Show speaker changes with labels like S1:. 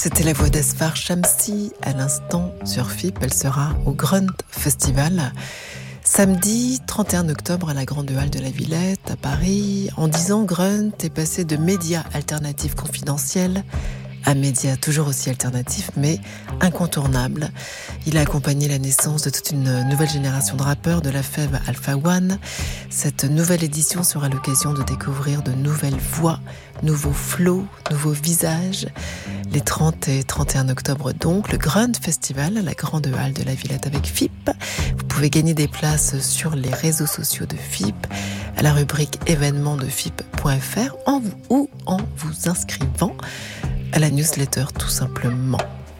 S1: C'était la voix d'Asfar Shamsi à l'instant sur FIP. Elle sera au Grunt Festival samedi 31 octobre à la Grande Halle de la Villette à Paris. En 10 ans, Grunt est passé de médias alternatifs confidentiels à médias toujours aussi alternatifs mais incontournables. Il a accompagné la naissance de toute une nouvelle génération de rappeurs de la fève Alpha One. Cette nouvelle édition sera l'occasion de découvrir de nouvelles voix, nouveaux flows, nouveaux visages. Les 30 et 31 octobre donc, le Grunt Festival à la Grande Halle de la Villette avec FIP. Vous pouvez gagner des places sur les réseaux sociaux de FIP, à la rubrique événements de FIP.fr ou en vous inscrivant à la newsletter tout simplement.